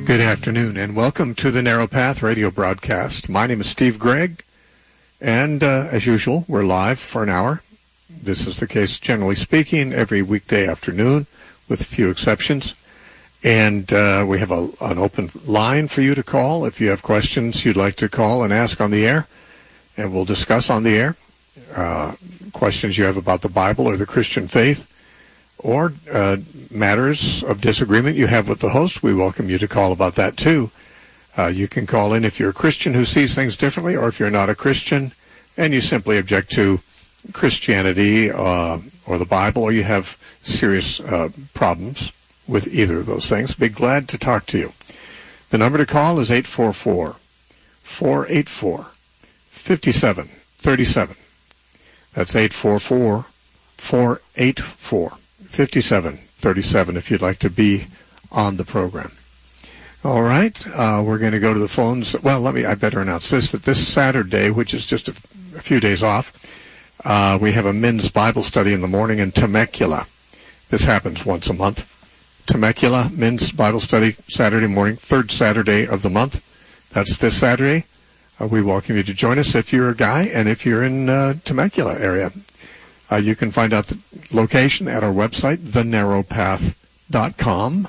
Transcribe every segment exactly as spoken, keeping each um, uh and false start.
Good afternoon, and welcome to the Narrow Path radio broadcast. My name is Steve Gregg, and uh, as usual, we're live for an hour. This is the case, generally speaking, every weekday afternoon, with a few exceptions. And uh, we have a, an open line for you to call if you have questions you'd like to call and ask on the air, and we'll discuss on the air uh, questions you have about the Bible or the Christian faith, or uh, matters of disagreement you have with the host. We welcome you to call about that, too. Uh, you can call in if you're a Christian who sees things differently, or if you're not a Christian and you simply object to Christianity uh, or the Bible, or you have serious uh, problems with either of those things. Be glad to talk to you. The number to call is eight four four, four eight four, five seven three seven. That's eight four four, four eight four, fifty-seven thirty-seven if you'd like to be on the program. All right, uh, we're going to go to the phones. Well, let me, I better announce this, that this Saturday, which is just a, a few days off, uh, we have a men's Bible study in the morning in Temecula. This happens once a month. Temecula, men's Bible study, Saturday morning, third Saturday of the month. That's this Saturday. Uh, we welcome you to join us if you're a guy and if you're in uh, Temecula area. Uh, you can find out the location at our website, the narrow path dot com,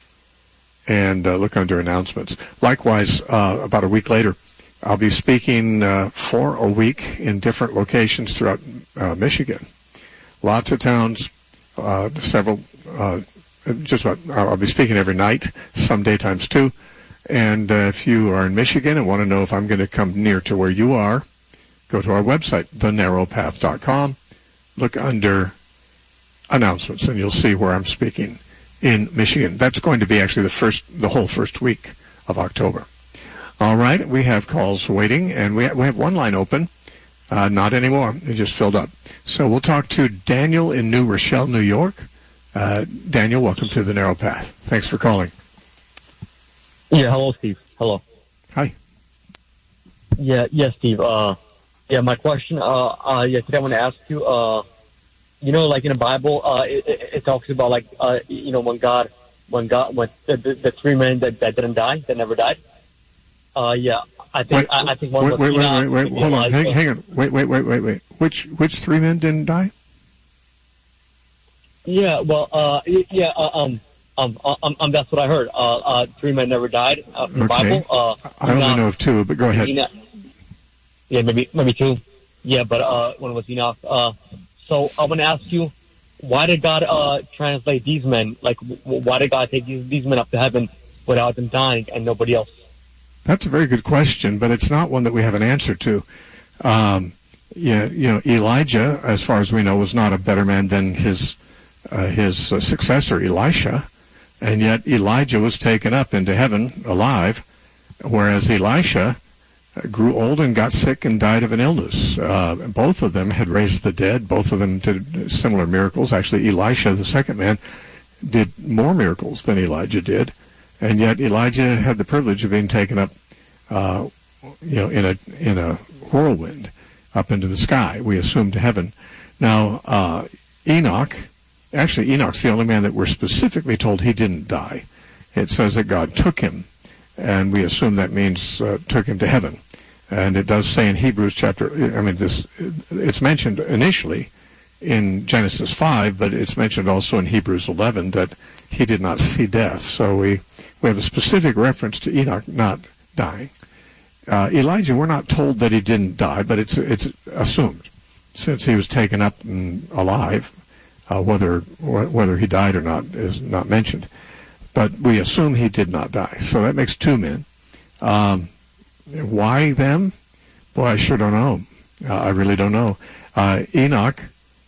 and uh, look under announcements. Likewise, uh, about a week later, I'll be speaking uh, for a week in different locations throughout uh, Michigan. Lots of towns, uh, several, uh, just about, I'll be speaking every night, some daytimes too. And uh, if you are in Michigan and want to know if I'm going to come near to where you are, go to our website, the narrow path dot com. Look under announcements, and you'll see where I'm speaking in Michigan. That's going to be actually the first, the whole first week of October. All right, we have calls waiting, and we ha- we have one line open. Uh, not anymore. It just filled up. So we'll talk to Daniel in New Rochelle, New York. Uh, Daniel, welcome to the Narrow Path. Thanks for calling. Yeah, hello, Steve. Hello. Hi. Yeah, yeah, Steve. Uh, yeah, my question, uh, uh, yeah, today I want to ask you, uh, you know, like in the Bible, uh, it, it, it talks about like, uh, you know, when God, when God, when the, the, the three men that, that didn't die, that never died. Uh, yeah, I think, wait, I, I think one wait, was wait, wait, Enoch, wait, wait, hold on, hang, hang on, wait, wait, wait, wait, wait. Which, which three men didn't die? Yeah, well, uh, yeah, uh, um, um, um, um, that's what I heard. Uh, uh, three men never died uh, from the Okay. Bible. Uh, I only Enoch, know of two, but go ahead. Enoch, yeah, maybe, maybe two. Yeah, but, uh, one was Enoch. Uh, so I want to ask you, why did God, uh, translate these men? Like, w- why did God take these, these men up to heaven without them dying and nobody else? That's a very good question, but it's not one that we have an answer to. Um, yeah, you know, Elijah, as far as we know, was not a better man than his uh, his uh, successor, Elisha, and yet Elijah was taken up into heaven alive, whereas Elisha grew old and got sick and died of an illness. Uh, both of them had raised the dead. Both of them did similar miracles. Actually, Elisha, the second man, did more miracles than Elijah did. And yet Elijah had the privilege of being taken up, uh, you know, in a in a whirlwind up into the sky. We assume to heaven. Now uh, Enoch, actually Enoch's the only man that we're specifically told he didn't die. It says that God took him, and we assume that means uh, took him to heaven. And it does say in Hebrews chapter, I mean, this it's mentioned initially in Genesis five, but it's mentioned also in Hebrews eleven that he did not see death. So we, we have a specific reference to Enoch not dying. Uh, Elijah, we're not told that he didn't die, but it's it's assumed, since he was taken up and alive. Uh, whether whether he died or not is not mentioned. But we assume he did not die. So that makes two men. Um, why them? Boy, I sure don't know. Uh, I really don't know. Uh, Enoch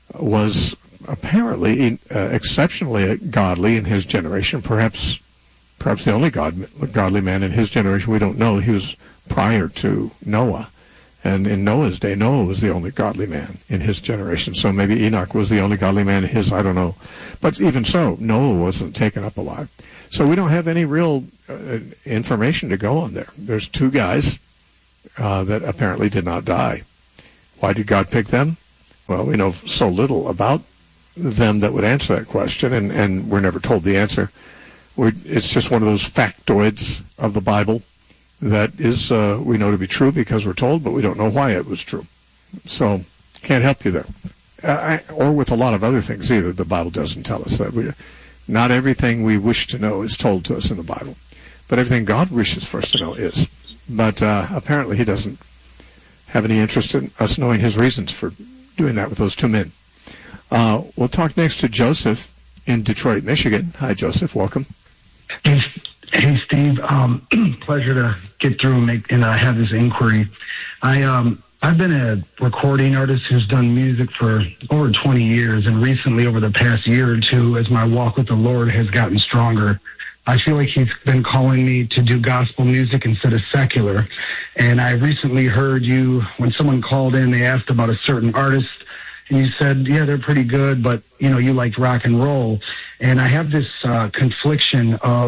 was apparently uh, exceptionally godly in his generation, perhaps perhaps the only god, godly man in his generation. We don't know. He was prior to Noah. And in Noah's day, Noah was the only godly man in his generation. So maybe Enoch was the only godly man in his, I don't know. But even so, Noah wasn't taken up alive. So we don't have any real uh, information to go on there. There's two guys uh, that apparently did not die. Why did God pick them? Well, we know so little about them that would answer that question, and, and we're never told the answer. we're, it's just one of those factoids of the Bible that is, uh, we know to be true because we're told, but we don't know why it was true. So, can't help you there. Uh, I, or with a lot of other things either. The Bible doesn't tell us that. We, not everything we wish to know is told to us in the Bible, but everything God wishes for us to know is. But uh, apparently he doesn't have any interest in us knowing his reasons for doing that with those two men. Uh, we'll talk next to Joseph in Detroit, Michigan. Hi, Joseph. Welcome. Hey, hey Steve. Um, pleasure to get through and, make, and uh, have this inquiry. I, um, I've been a recording artist who's done music for over twenty years, and recently, over the past year or two, as my walk with the Lord has gotten stronger, I feel like he's been calling me to do gospel music instead of secular. And I recently heard you, when someone called in, they asked about a certain artist, and you said, yeah, they're pretty good, but, you know, you liked rock and roll. And I have this uh, confliction of,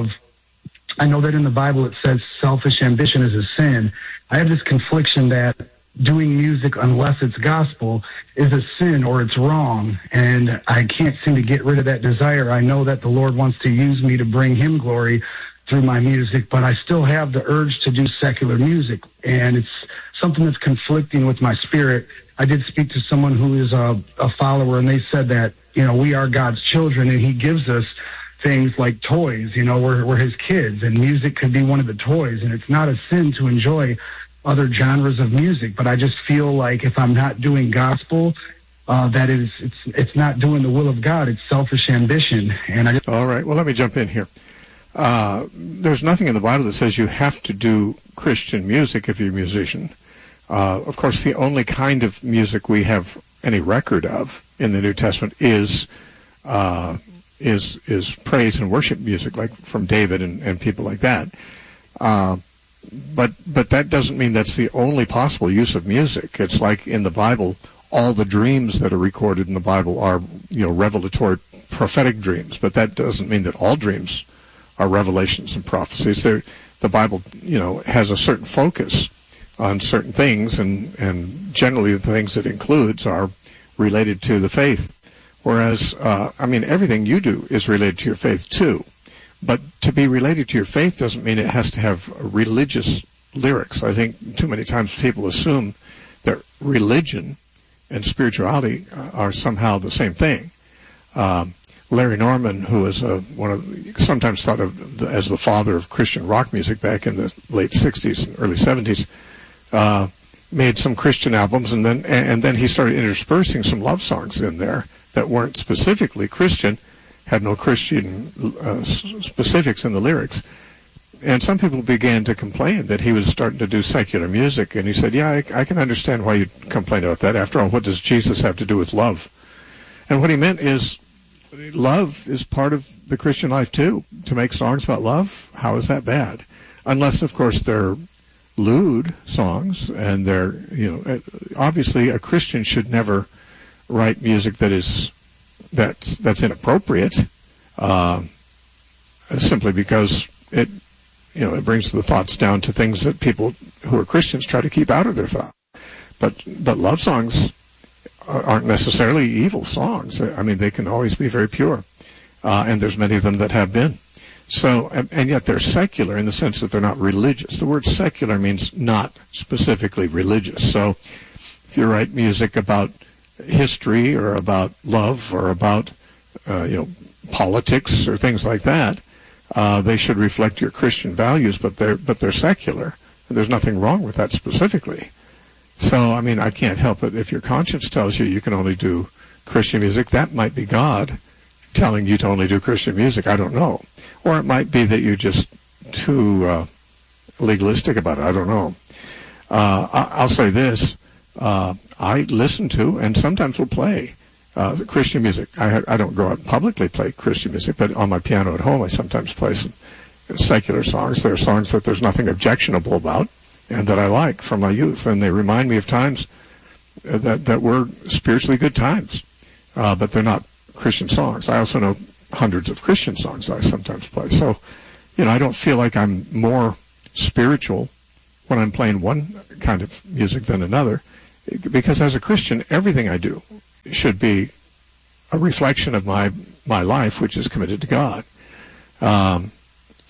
I know that in the Bible it says selfish ambition is a sin. I have this confliction that doing music, unless it's gospel, is a sin or it's wrong. And I can't seem to get rid of that desire. I know that the Lord wants to use me to bring him glory through my music, but I still have the urge to do secular music. And it's something that's conflicting with my spirit. I did speak to someone who is a, a follower, and they said that, you know, we are God's children, and he gives us things like toys. You know, we're, we're his kids, and music could be one of the toys. And it's not a sin to enjoy other genres of music, but I just feel like if I'm not doing gospel, uh, that is, it's it's not doing the will of God. It's selfish ambition. And I just all right. Well, let me jump in here. Uh, there's nothing in the Bible that says you have to do Christian music if you're a musician. Uh, of course, the only kind of music we have any record of in the New Testament is uh, is is praise and worship music, like from David and, and people like that. Uh, But but that doesn't mean that's the only possible use of music. It's like in the Bible, all the dreams that are recorded in the Bible are, you know, revelatory, prophetic dreams. But that doesn't mean that all dreams are revelations and prophecies. They're, the Bible, you know, has a certain focus on certain things, and, and generally the things it includes are related to the faith. Whereas, uh, I mean, everything you do is related to your faith too. But to be related to your faith doesn't mean it has to have religious lyrics. I think too many times people assume that religion and spirituality are somehow the same thing. Um, Larry Norman, who is a, one of sometimes thought of the, as the father of Christian rock music back in the late sixties and early seventies, uh, made some Christian albums, and then and then he started interspersing some love songs in there that weren't specifically Christian, had no Christian uh, specifics in the lyrics. And some people began to complain that he was starting to do secular music. And he said, yeah, I, I can understand why you'd complain about that. After all, what does Jesus have to do with love? And what he meant is, love is part of the Christian life too. To make songs about love, how is that bad? Unless, of course, they're lewd songs, and they're, you know, obviously a Christian should never write music that is that's that's inappropriate, uh, simply because it, you know, it brings the thoughts down to things that people who are Christians try to keep out of their thought. But but love songs aren't necessarily evil songs. I mean, they can always be very pure, uh, and there's many of them that have been. So, and, and yet they're secular in the sense that they're not religious. The word secular means not specifically religious. So, if you write music about history or about love or about uh, you know, politics or things like that, uh, they should reflect your Christian values, but they're but they're secular. And there's nothing wrong with that specifically. So, I mean, I can't help it. If your conscience tells you you can only do Christian music, that might be God telling you to only do Christian music. I don't know. Or it might be that you're just too uh, legalistic about it. I don't know. Uh, I, I'll say this. Uh, I listen to and sometimes will play uh, Christian music. I, I don't go out and publicly play Christian music, but on my piano at home I sometimes play some secular songs. There are songs that there's nothing objectionable about and that I like from my youth, and they remind me of times that, that were spiritually good times, uh, but they're not Christian songs. I also know hundreds of Christian songs that I sometimes play. So, you know, I don't feel like I'm more spiritual when I'm playing one kind of music than another, because as a Christian, everything I do should be a reflection of my, my life, which is committed to God. Um,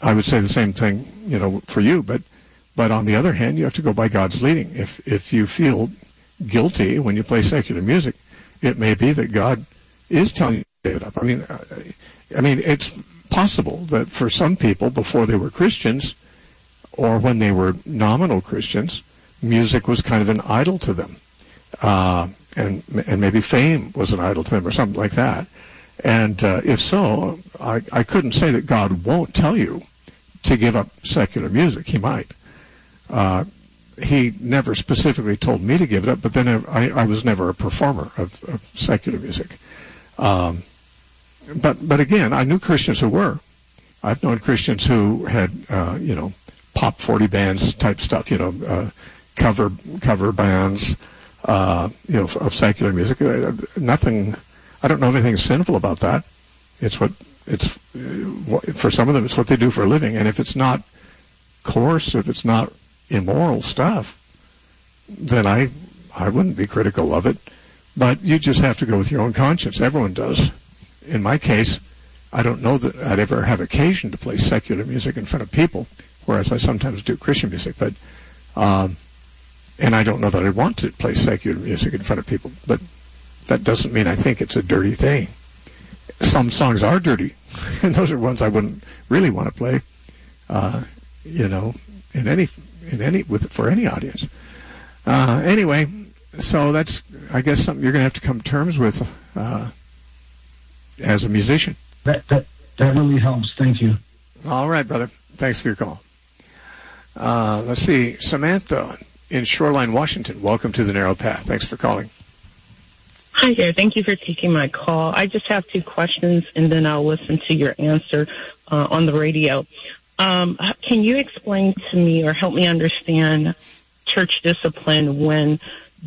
I would say the same thing, you know, for you. But but on the other hand, you have to go by God's leading. If if you feel guilty when you play secular music, it may be that God is telling you to give it up. I mean, I mean, it's possible that for some people, before they were Christians, or when they were nominal Christians, music was kind of an idol to them, uh, and and maybe fame was an idol to them, or something like that. And uh, if so, I, I couldn't say that God won't tell you to give up secular music. He might. Uh, he never specifically told me to give it up, but then I, I was never a performer of, of secular music. Um, but but again, I knew Christians who were. I've known Christians who had, uh, you know, pop forty bands type stuff, you know, uh, cover cover bands, uh, you know, of secular music. Uh, nothing. I don't know if anything sinful about that. It's what it's for some of them. It's what they do for a living, and if it's not coarse, if it's not immoral stuff, then I I wouldn't be critical of it. But you just have to go with your own conscience. Everyone does. In my case, I don't know that I'd ever have occasion to play secular music in front of people, whereas I sometimes do Christian music. But um, and I don't know that I want to play secular music in front of people. But that doesn't mean I think it's a dirty thing. Some songs are dirty, and those are ones I wouldn't really want to play. Uh, you know, in any in any with for any audience. Uh, anyway, so that's I guess something you're going to have to come to terms with uh, as a musician. That that that really helps. Thank you. All right, brother. Thanks for your call. Uh, let's see, Samantha in Shoreline, Washington. Welcome to the Narrow Path. Thanks for calling. Hi there. Thank you for taking my call. I just have two questions, and then I'll listen to your answer uh, on the radio. Um, can you explain to me or help me understand church discipline when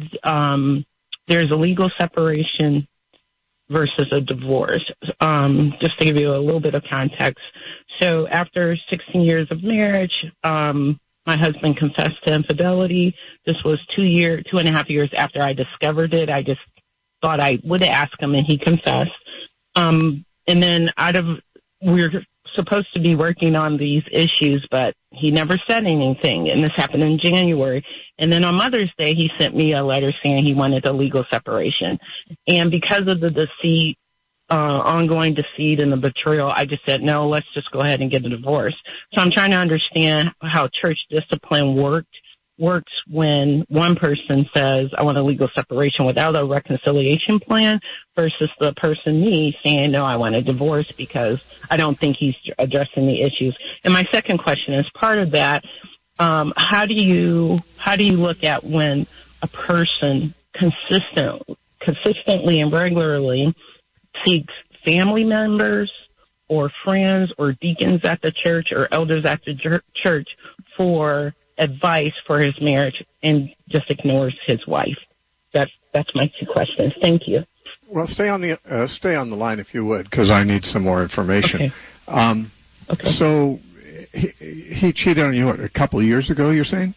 um, there's a legal separation versus a divorce? Um, just to give you a little bit of context. So after sixteen years of marriage, um, my husband confessed to infidelity. This was two year, two and a half years after I discovered it. I just thought I would ask him, and he confessed. Um, and then out of, we're supposed to be working on these issues, but he never said anything, and this happened in January. And then on Mother's Day, he sent me a letter saying he wanted a legal separation. And because of the deceit, uh, ongoing deceit and the betrayal, I just said, no, let's just go ahead and get a divorce. So I'm trying to understand how church discipline worked. works when one person says, I want a legal separation without a reconciliation plan versus the person, me, saying, no, I want a divorce because I don't think he's addressing the issues. And my second question is part of that. Um, how do you, how do you look at when a person consistent, consistently and regularly seeks family members or friends or deacons at the church or elders at the church for advice for his marriage and just ignores his wife? That's that's my two questions. Thank you. Well, stay on the uh, stay on the line if you would, because I need some more information. Okay. Um, okay. So he, he cheated on you what, a couple of years ago, you're saying?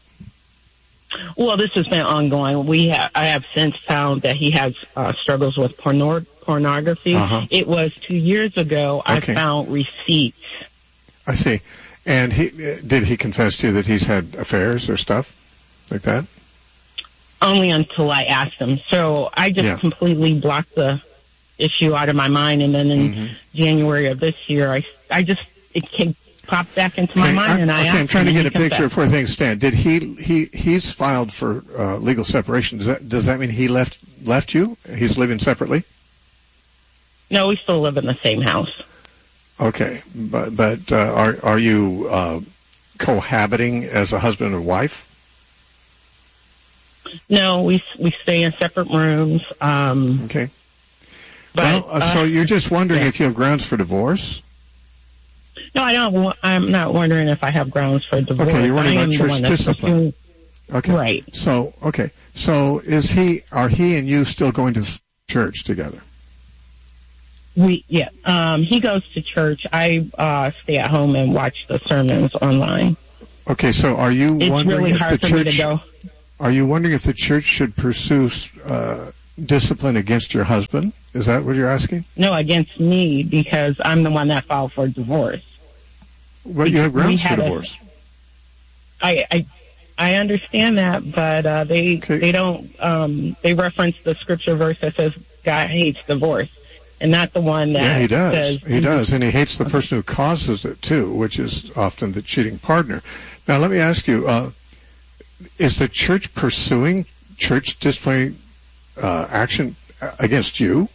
Well, this has been ongoing. We ha- I have since found that he has uh, struggles with porno- pornography. Uh-huh. It was two years ago. Okay. I found receipts. I see. And he did he confess to you that he's had affairs or stuff like that? Only until I asked him. So I just Yeah. completely blocked the issue out of my mind. And then in Mm-hmm. January of this year, I, I just, it came, popped back into my Okay, mind. I'm, and I okay, asked I'm trying him to and get a he picture of confessed. where things stand. Did he he he's filed for uh, legal separation? Does that does that mean he left left you? He's living separately? No, we still live in the same house. Okay, but but uh, are are you uh, cohabiting as a husband and wife? No, we we stay in separate rooms. Um, Okay. but, Well, uh, so uh, you're just wondering yeah. if you have grounds for divorce? No, I don't. wa- I'm not wondering if I have grounds for divorce. Okay, you're wondering I about am the church one that's discipline. pursuing- Okay. Right. So okay. So is he? Are he and you still going to church together? We yeah. Um, he goes to church. I uh, stay at home and watch the sermons online. Okay. So are you It's wondering really if hard the for me church? to go. Are you wondering if the church should pursue uh, discipline against your husband? Is that what you're asking? No, against me because I'm the one that filed for divorce. Well, you have grounds for divorce. A, I, I I understand that, but uh, they okay. they don't um, they reference the scripture verse that says God hates divorce, and not the one that yeah he does says, he does, and he hates the person who causes it too, which is often the cheating partner. Now, let me ask you: uh, is the church pursuing church disciplinary uh, action against you?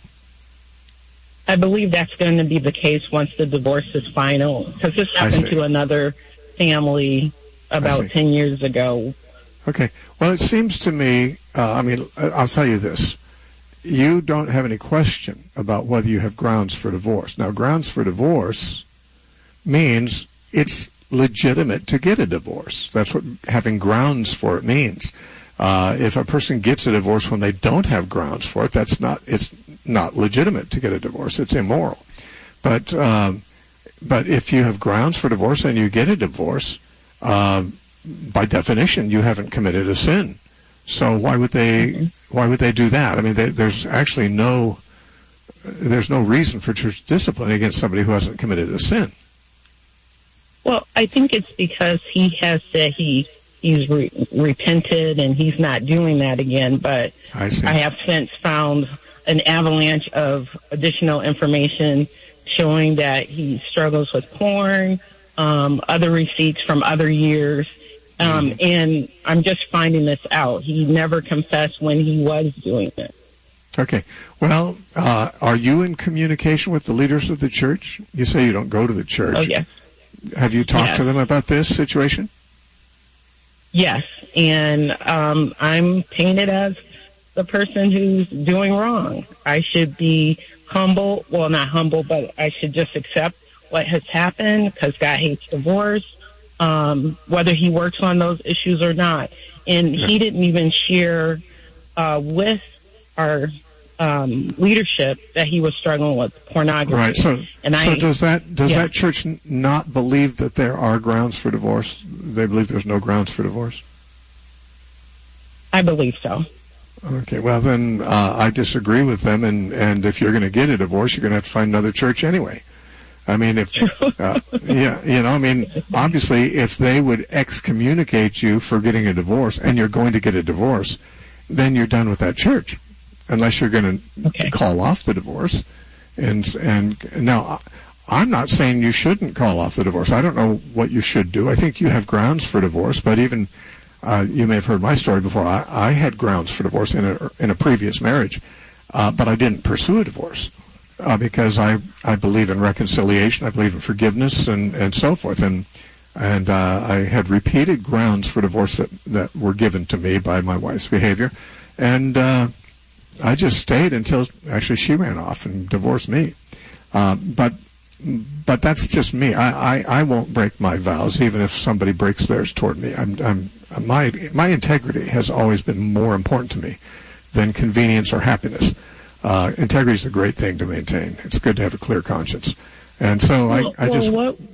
I believe that's going to be the case once the divorce is final, because this happened to another family about ten years ago. Okay. Well, it seems to me, uh, I mean, I'll tell you this. You don't have any question about whether you have grounds for divorce. Now, grounds for divorce means it's legitimate to get a divorce. That's what having grounds for it means. Uh, if a person gets a divorce when they don't have grounds for it, that's not, it's not legitimate to get a divorce. It's immoral. But, um, but if you have grounds for divorce and you get a divorce, Uh, by definition, you haven't committed a sin. So why would they? Why would they do that? I mean, they, there's actually no, there's no reason for church discipline against somebody who hasn't committed a sin. Well, I think it's because he has said he he's re- repented and he's not doing that again. But I, see. I have since found an avalanche of additional information showing that he struggles with porn. Um, other receipts from other years, um, mm. and I'm just finding this out. He never confessed when he was doing it. Okay. Well, uh, are you in communication with the leaders of the church? You say you don't go to the church. Oh, yes. Have you talked yes. to them about this situation? Yes, and um, I'm painted as the person who's doing wrong. I should be humble. Well, not humble, but I should just accept what has happened, because God hates divorce, um, whether he works on those issues or not. And yeah. he didn't even share uh, with our um, leadership that he was struggling with pornography. Right. So, and so I, does that does yeah. that church n- not believe that there are grounds for divorce? They believe there's no grounds for divorce? I believe so. Okay. Well, then uh, I disagree with them, and, and if you're going to get a divorce, you're going to have to find another church anyway. I mean, if, uh, yeah, you know, I mean, obviously, if they would excommunicate you for getting a divorce and you're going to get a divorce, then you're done with that church, unless you're going to okay. call off the divorce. And, and now, I'm not saying you shouldn't call off the divorce. I don't know what you should do. I think you have grounds for divorce, but even, uh, you may have heard my story before. I, I had grounds for divorce in a, in a previous marriage, uh, but I didn't pursue a divorce. Uh, because I, I believe in reconciliation, I believe in forgiveness, and, and so forth. And and uh, I had repeated grounds for divorce that, that were given to me by my wife's behavior. And uh, I just stayed until actually she ran off and divorced me. Uh, but but that's just me. I, I, I won't break my vows, even if somebody breaks theirs toward me. I'm, I'm, my, my integrity has always been more important to me than convenience or happiness. Uh, integrity is a great thing to maintain. It's good to have a clear conscience. And so well, I, I just, well, what,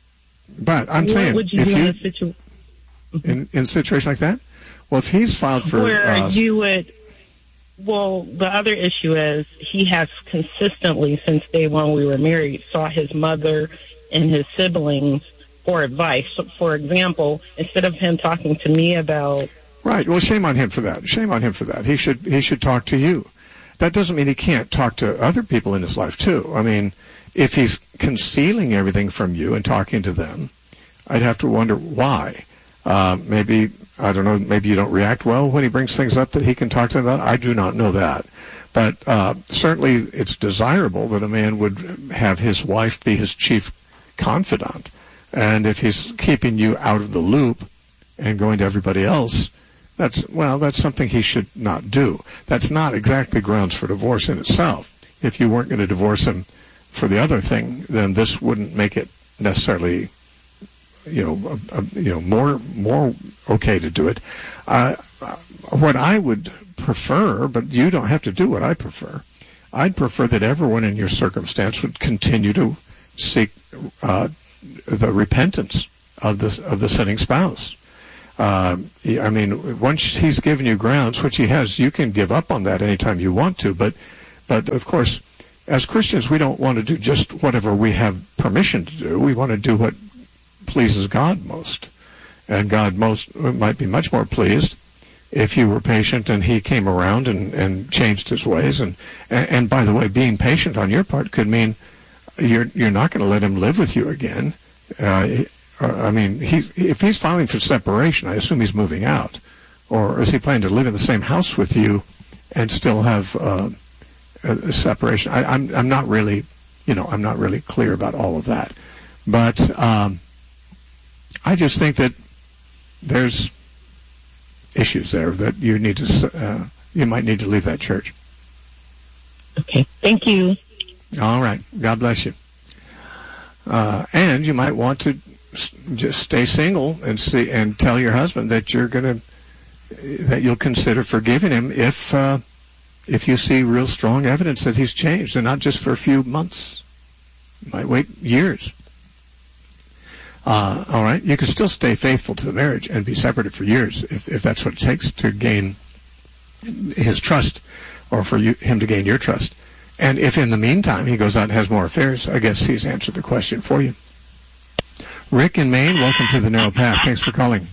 but I'm what saying, would you if do you, in, a situ- in, in a situation like that, well, if he's filed for, where uh, you would, well, the other issue is he has consistently, since day one we were married, sought his mother and his siblings for advice. So, for example, instead of him talking to me about, right, well, shame on him for that. Shame on him for that. He should, he should talk to you. That doesn't mean he can't talk to other people in his life, too. I mean, if he's concealing everything from you and talking to them, I'd have to wonder why. Uh, maybe, I don't know, maybe you don't react well when he brings things up that he can talk to them about. I do not know that. But uh, certainly it's desirable that a man would have his wife be his chief confidant. And if he's keeping you out of the loop and going to everybody else, That's, well, that's something he should not do. That's not exactly grounds for divorce in itself. If you weren't going to divorce him for the other thing, then this wouldn't make it necessarily, you know, a, a, you know, more more okay to do it. Uh, what I would prefer, but you don't have to do what I prefer. I'd prefer that everyone in your circumstance would continue to seek uh, the repentance of the of the sinning spouse. Uh, I mean, once he's given you grounds, which he has, you can give up on that anytime you want to. But, but of course, as Christians, we don't want to do just whatever we have permission to do. We want to do what pleases God most. And God most might be much more pleased if you were patient and he came around and, and changed his ways. And, and, and by the way, being patient on your part could mean you're you're not going to let him live with you again. Uh, I mean, he, if he's filing for separation, I assume he's moving out. Or is he planning to live in the same house with you and still have uh, a separation? I, I'm I'm not really, you know, I'm not really clear about all of that. But um, I just think that there's issues there that you need to, uh, you might need to leave that church. Okay, thank you. All right, God bless you. Uh, and you might want to s- just stay single and see and tell your husband that you're going to, that you'll consider forgiving him if uh, if you see real strong evidence that he's changed, and not just for a few months. You might wait years. Uh, all right, you can still stay faithful to the marriage and be separated for years if, if that's what it takes to gain his trust, or for you, him to gain your trust. And if in the meantime he goes out and has more affairs, I guess he's answered the question for you. Rick in Maine, welcome to the Narrow Path. Thanks for calling.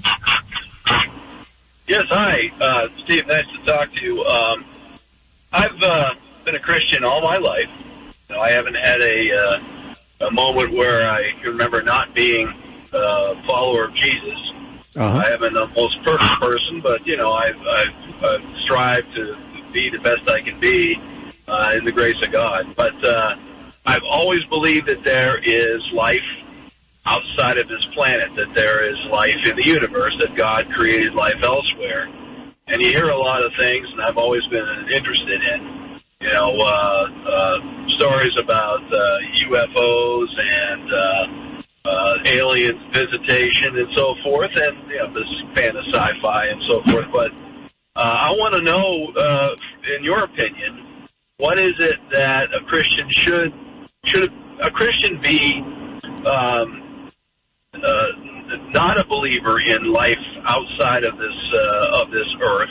Yes, hi, uh, Steve. Nice to talk to you. Um, I've uh, been a Christian all my life. You know, I haven't had a, uh, a moment where I can remember not being a follower of Jesus. Uh-huh. I haven't the most perfect person, but you know, I've, I've, I've strived to be the best I can be uh, in the grace of God. But uh, I've always believed that there is life outside of this planet, that there is life in the universe, that God created life elsewhere. And you hear a lot of things, and I've always been interested in, you know, uh, uh, stories about uh, U F Os and uh, uh, alien visitation and so forth, and, you know, this fan of sci-fi and so forth. But uh, I want to know, uh, in your opinion, what is it that a Christian should, should a Christian be um, Uh, not a believer in life outside of this uh, of this earth?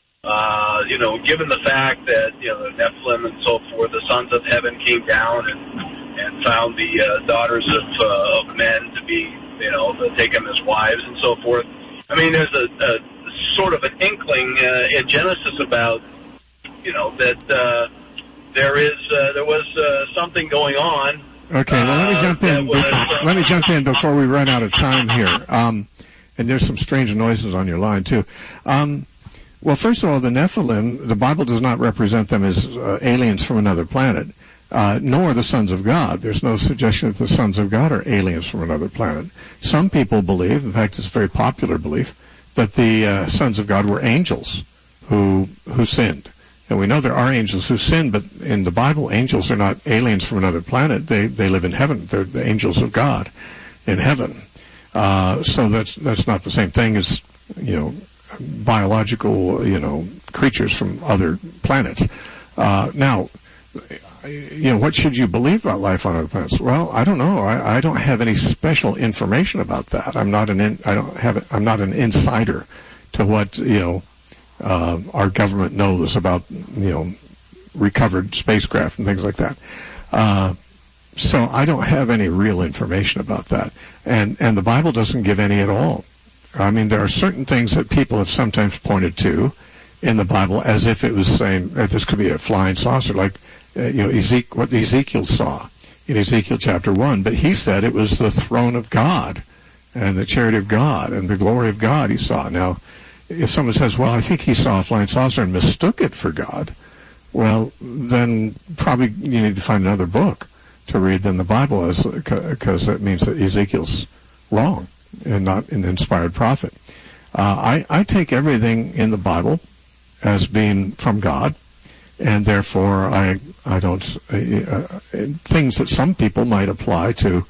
Uh, you know, given the fact that, you know, the Nephilim and so forth, the sons of heaven came down and and found the uh, daughters of uh, of men to be, you know, to take them as wives and so forth. I mean, there's a, a sort of an inkling uh, in Genesis about, you know, that uh, there is uh, there was uh, something going on. Okay, well, let me jump in. Before, let me jump in before we run out of time here. Um, and there's some strange noises on your line too. Um, well, first of all, the Nephilim, the Bible does not represent them as uh, aliens from another planet, uh, nor the sons of God. There's no suggestion that the sons of God are aliens from another planet. Some people believe, in fact, it's a very popular belief, that the uh, sons of God were angels who who sinned. And we know there are angels who sin, but in the Bible, angels are not aliens from another planet. They they live in heaven. They're the angels of God in heaven. Uh, so that's that's not the same thing as, you know, biological, you know, creatures from other planets. Uh, now, you know, what should you believe about life on other planets? Well, I don't know. I, I don't have any special information about that. I'm not an in, I don't have I'm not an insider to what, you know, Uh, our government knows about, you know, recovered spacecraft and things like that. Uh, so I don't have any real information about that. And, and the Bible doesn't give any at all. I mean, there are certain things that people have sometimes pointed to in the Bible as if it was saying, uh, this could be a flying saucer, like, uh, you know, Ezekiel, what Ezekiel saw in Ezekiel chapter one. But he said it was the throne of God and the chariot of God and the glory of God he saw. Now, if someone says, well, I think he saw a flying saucer and mistook it for God, well, then probably you need to find another book to read than the Bible is, because that means that Ezekiel's wrong and not an inspired prophet. Uh, I, I take everything in the Bible as being from God, and therefore I I don't uh, uh, things that some people might apply to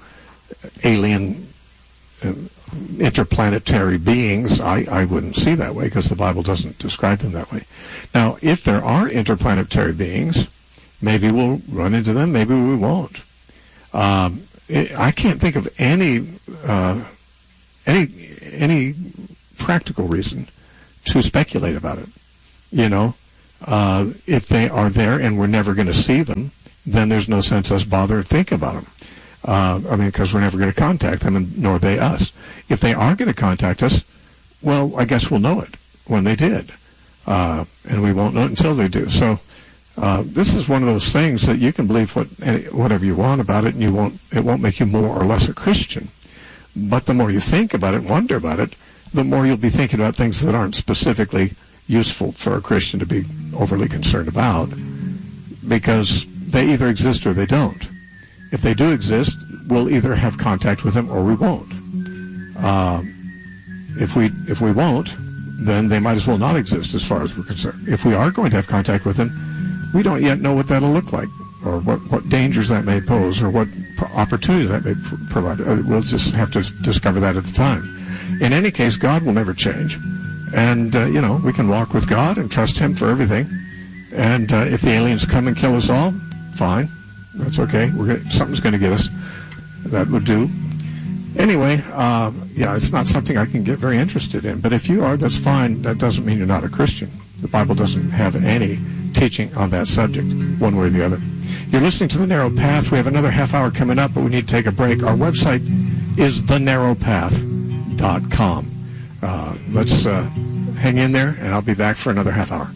alien uh, interplanetary beings, I, I wouldn't see that way, because the Bible doesn't describe them that way. Now, if there are interplanetary beings, maybe we'll run into them, maybe we won't. Um, it, I can't think of any uh, any any practical reason to speculate about it. You know, uh, if they are there and we're never going to see them, then there's no sense us bother thinking about them. Uh, I mean, because we're never going to contact them, and nor they us. If they are going to contact us, well, I guess we'll know it when they did. Uh, and we won't know it until they do. So uh, this is one of those things that you can believe what whatever you want about it, and you won't. It won't make you more or less a Christian. But the more you think about it and wonder about it, the more you'll be thinking about things that aren't specifically useful for a Christian to be overly concerned about, because they either exist or they don't. If they do exist, we'll either have contact with them or we won't. Uh, if we if we won't, then they might as well not exist as far as we're concerned. If we are going to have contact with them, we don't yet know what that'll look like, or what, what dangers that may pose, or what opportunities that may pr- provide. We'll just have to discover that at the time. In any case, God will never change. And, uh, you know, we can walk with God and trust Him for everything. And uh, if the aliens come and kill us all, fine. That's okay. We're gonna, something's going to get us. That would do. Anyway, uh, yeah, it's not something I can get very interested in. But if you are, that's fine. That doesn't mean you're not a Christian. The Bible doesn't have any teaching on that subject, one way or the other. You're listening to The Narrow Path. We have another half hour coming up, but we need to take a break. Our website is the narrow path dot com. Uh, let's uh, hang in there, and I'll be back for another half hour.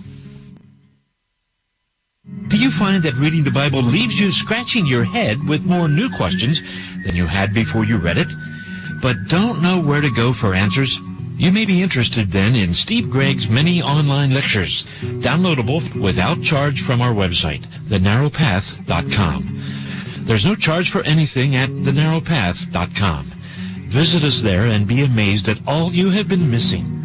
Do you find that reading the Bible leaves you scratching your head with more new questions than you had before you read it, but don't know where to go for answers? You may be interested then in Steve Gregg's many online lectures, downloadable without charge from our website, the narrow path dot com. There's no charge for anything at the narrow path dot com. Visit us there and be amazed at all you have been missing.